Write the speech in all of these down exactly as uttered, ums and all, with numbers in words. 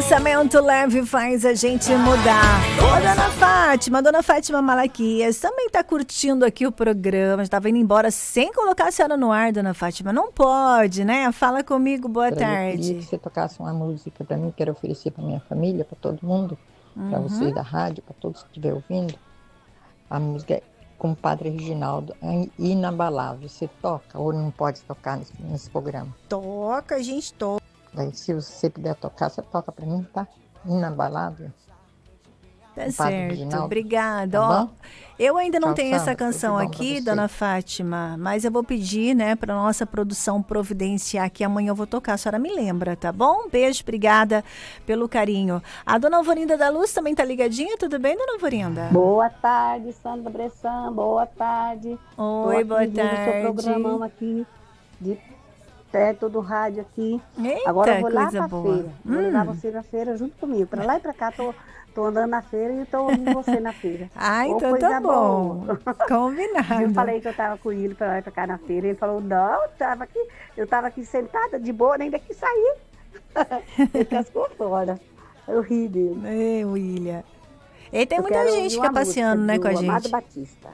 Pensamento leve faz a gente mudar. Ô, Dona Fátima, Dona Fátima Malaquias também tá curtindo aqui o programa. Estava indo embora sem colocar a senhora no ar, Dona Fátima. Não pode, né? Fala comigo, boa Pra tarde. Eu queria que você tocasse uma música para mim, quero oferecer para minha família, para todo mundo, uhum. para você da rádio, para todos que estiverem ouvindo. A música é com o Padre Reginaldo, é Inabalável. Você toca ou não pode tocar nesse, nesse programa? Toca, a gente toca. Daí, se você puder tocar, você toca para mim, tá? Inabalável. Tá certo, Reginaldo. Obrigada. Tá Ó, bom? eu ainda não Tchau, tenho Sandra. essa canção Tudo bom aqui, pra você. Dona Fátima, mas eu vou pedir, né, para nossa produção providenciar que amanhã eu vou tocar. A senhora me lembra, tá bom? Um beijo, obrigada pelo carinho. A Dona Alvorinda da Luz também tá ligadinha, tudo bem, Dona Alvorinda? Boa tarde, Sandra Bressan, boa tarde. Oi, boa tarde. O seu programão aqui, de perto do rádio aqui. Eita, agora eu vou lá coisa pra boa. feira, vou Hum. levar você na feira junto comigo, pra lá e pra cá, tô... Tô andando na feira e tô ouvindo você na feira. Ah, oh, então tá bom. Combinado. Eu falei que eu tava com ele pra lá e pra cá na feira. Ele falou, não, eu tava aqui, eu tava aqui sentada de boa, nem daqui saí. Ele cascou fora. Eu ri dele. Ei, William. E tem eu muita gente que é passeando, né, com a gente. Amado Batista.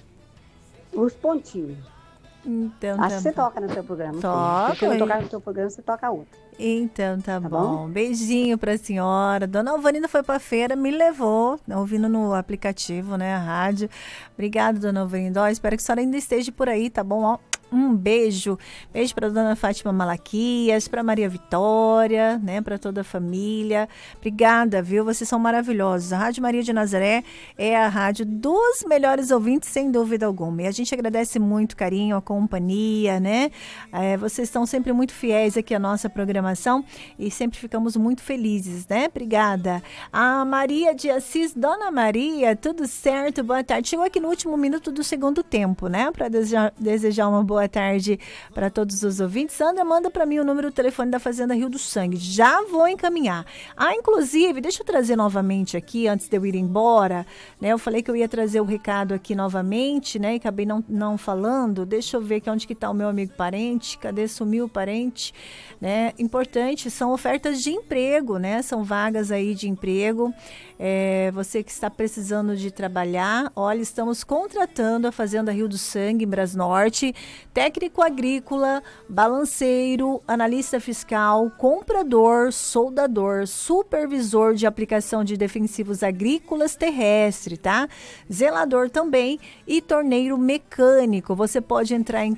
Os pontinhos. Então, Acho tá que você bom. toca no seu programa. Toca. Se você não tocar no seu programa, você toca outro. Então tá, Tá bom. bom? Beijinho pra senhora. Dona Alvanina foi pra feira, me levou, ouvindo no aplicativo, né, a rádio. Obrigada, Dona Alvanina. Ó, espero que a senhora ainda esteja por aí, tá bom? Ó, um beijo. Beijo pra Dona Fátima Malaquias, pra Maria Vitória, né, pra toda a família. Obrigada, viu? Vocês são maravilhosos. A Rádio Maria de Nazaré é a rádio dos melhores ouvintes, sem dúvida alguma. E a gente agradece muito o carinho, a companhia, né? É, vocês estão sempre muito fiéis aqui à nossa programação e sempre ficamos muito felizes, né? Obrigada. A Maria de Assis, Dona Maria, tudo certo? Boa tarde. Chegou aqui no último minuto do segundo tempo, né? Para desejar, desejar uma boa tarde para todos os ouvintes. Sandra, manda para mim o número do telefone da Fazenda Rio do Sangue. Já vou encaminhar. Ah, inclusive, deixa eu trazer novamente aqui, antes de eu ir embora, né? Eu falei que eu ia trazer o recado aqui novamente, né? E acabei não, não falando. Deixa eu ver aqui onde que tá o meu amigo parente. Cadê? Sumiu o parente, né? Importante, são ofertas de emprego, né? São vagas aí de emprego. É, você que está precisando de trabalhar, olha, estamos contratando a Fazenda Rio do Sangue, em Brasnorte, técnico agrícola, balanceiro, analista fiscal, comprador, soldador, supervisor de aplicação de defensivos agrícolas terrestre, tá? Zelador também e torneiro mecânico. Você pode entrar em